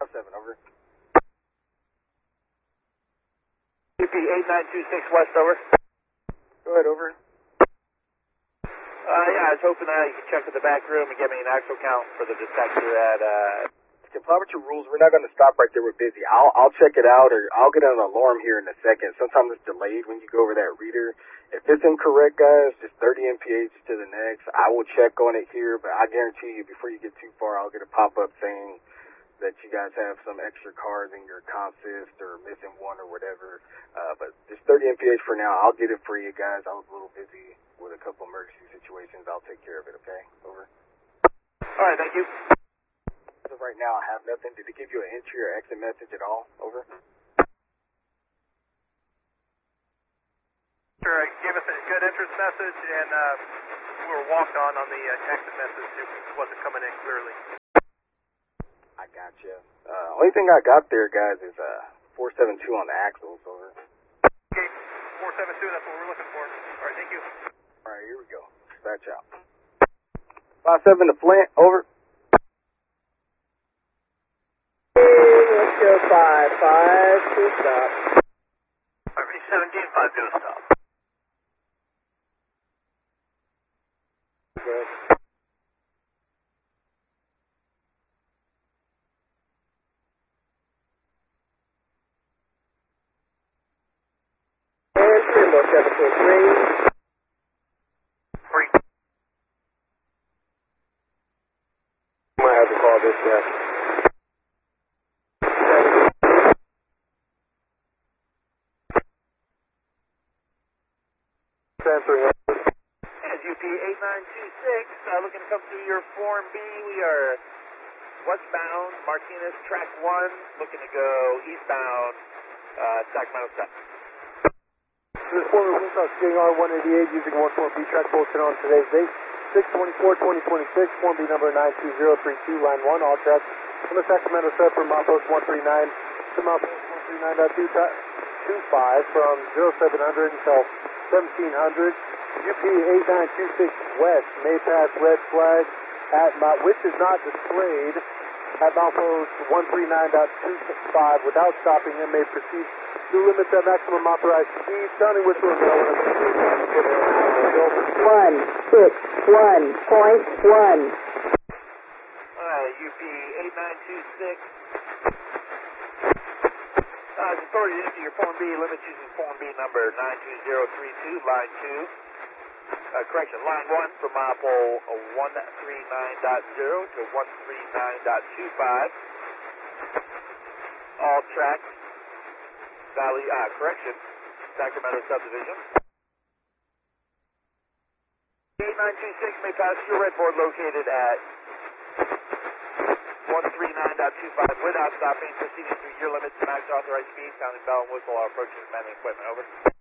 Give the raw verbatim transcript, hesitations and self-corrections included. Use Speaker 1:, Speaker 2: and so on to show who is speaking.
Speaker 1: five seven, over.
Speaker 2: U P eight nine two six West, over.
Speaker 1: Go ahead, over.
Speaker 2: Uh, yeah, I was hoping that you could check with the back room and get me an actual count for the detector at, uh...
Speaker 1: Comply with your rules. We're not going to stop right there. We're busy. I'll I'll check it out, or I'll get an alarm here in a second. Sometimes it's delayed when you go over that reader. If it's incorrect, guys, just thirty M P H to the next. I will check on it here, but I guarantee you before you get too far, I'll get a pop-up saying that you guys have some extra cars in your consist or missing one or whatever. Uh, but just thirty M P H for now. I'll get it for you guys. I was a little busy with a couple emergency situations. I'll take care of it, okay? Over.
Speaker 2: All right, thank you.
Speaker 1: As of right now, I have nothing. Did it give you an entry or exit message at all? Over.
Speaker 3: Sure, it gave us a good entrance message, and uh, we were walked on on the uh, exit message. It wasn't coming in clearly.
Speaker 1: I got you. Uh, only thing I got there, guys, is uh, four seven two on the axles. Over.
Speaker 3: Okay, four seven two, that's what we're looking for. All right, thank you.
Speaker 1: All right, here we go. Dispatch out. five seven to Flint, over.
Speaker 4: Let's go five five to stop.
Speaker 2: R V seventeen five to stop.
Speaker 4: Good. And Trimble seven four three.
Speaker 2: Three.
Speaker 4: Might have to call this guy.
Speaker 2: As U P eight nine two six, uh, looking to come through your Form B. We are westbound, Martinez, track one, looking to go eastbound, uh, Sacramento South.
Speaker 4: This is former Police Officer King R one eighty-eight using one four B track posted on today's date, six twenty-four twenty twenty-six, Form B number nine two zero three two, line one, all tracks from the Sacramento South from milepost one three nine to milepost one three nine point two five from zero seven hundred until seventeen hundred. U P eight nine two six West may pass red flag at mile, which is not displayed at milepost one three nine point two five without stopping and may proceed to limit the maximum authorized speed. Sounding whistle is
Speaker 5: one six one point one.
Speaker 2: Alright, U P eight nine two six. Uh, it's authority to enter your Form B, limit using Form B number nine two zero three two, line two. Uh, correction, line one from mile one three nine point zero to one three nine point two five. All tracks, Valley, uh, correction, Sacramento subdivision. eight nine two six may pass your red board located at one three nine point two five without stopping, proceeding through your limits to max authorized speed, sounding bell and whistle, all approaching commanding equipment, over.